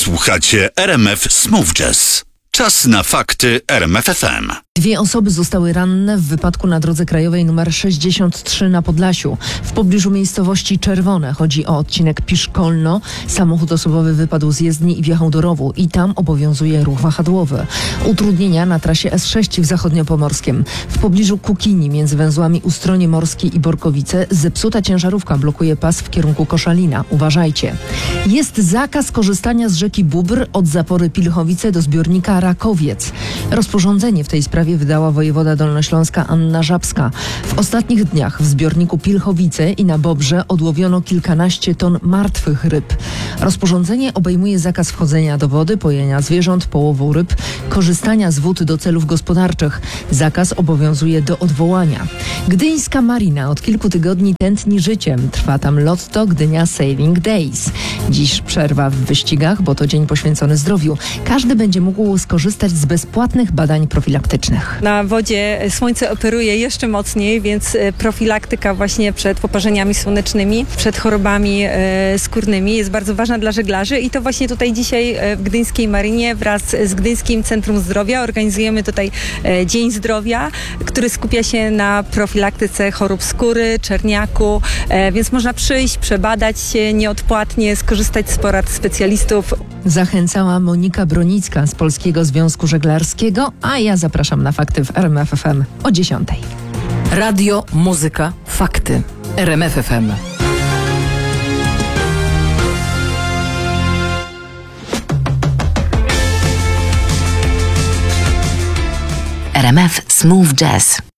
Słuchacie RMF Smooth Jazz. Czas na fakty RMF FM. 2 osoby zostały ranne w wypadku na drodze krajowej nr 63 na Podlasiu. W pobliżu miejscowości Czerwone. Chodzi o odcinek Piszkolno. Samochód osobowy wypadł z jezdni i wjechał do rowu i tam obowiązuje ruch wahadłowy. Utrudnienia na trasie S6 w Zachodniopomorskiem. W pobliżu Kukini między węzłami Ustronie Morskiej i Borkowice zepsuta ciężarówka blokuje pas w kierunku Koszalina. Uważajcie. Jest zakaz korzystania z rzeki Bóbr od zapory Pilchowice do zbiornika Rakowiec. Rozporządzenie w tej sprawie wydała wojewoda dolnośląska Anna Żabska. W ostatnich dniach w zbiorniku Pilchowice i na Bobrze odłowiono kilkanaście ton martwych ryb. Rozporządzenie obejmuje zakaz wchodzenia do wody, pojenia zwierząt, połowu ryb, korzystania z wód do celów gospodarczych. Zakaz obowiązuje do odwołania. Gdyńska Marina od kilku tygodni tętni życiem. Trwa tam Lotto Gdynia Saving Days. Dziś przerwa w wyścigach, bo to dzień poświęcony zdrowiu. Każdy będzie mógł skorzystać z bezpłatnych badań profilaktycznych. Na wodzie słońce operuje jeszcze mocniej, więc profilaktyka właśnie przed poparzeniami słonecznymi, przed chorobami skórnymi jest bardzo ważna dla żeglarzy i to właśnie tutaj dzisiaj w Gdyńskiej Marynie wraz z Gdyńskim Centrum Zdrowia organizujemy tutaj Dzień Zdrowia, który skupia się na profilaktyce chorób skóry, czerniaku, więc można przyjść, przebadać się nieodpłatnie, skorzystać z porad specjalistów. Zachęcała Monika Bronicka z Polskiego Związku Żeglarskiego, a ja zapraszam na fakty w RMF FM o 10:00. Radio, muzyka, fakty. RMF FM. RMF Smooth Jazz.